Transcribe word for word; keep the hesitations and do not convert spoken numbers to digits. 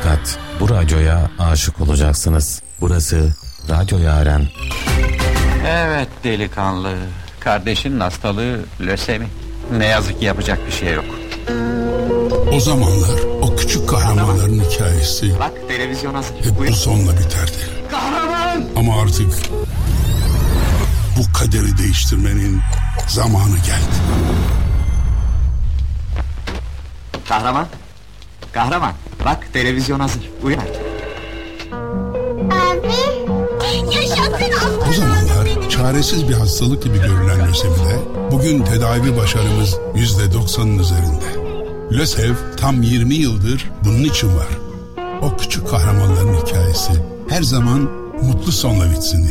Fakat bu radyoya aşık olacaksınız. Burası Radyo Yaren. Evet delikanlı, kardeşinin hastalığı lösemi. Ne yazık ki yapacak bir şey yok. O zamanlar o küçük kahramanların hikayesi Bak televizyon hazır. hep bu sonla biterdi. Kahraman! Ama artık bu kaderi değiştirmenin zamanı geldi. Kahraman, kahraman. Bak televizyon hazır. Uyan. Abi, yaşasın aslan. O zamanlar çaresiz bir hastalık gibi görülen lösemide bugün tedavi başarımız yüzde doksanın üzerinde. LÖSEV tam yirmi yıldır bunun için var. O küçük kahramanların hikayesi her zaman mutlu sonla bitsin diye.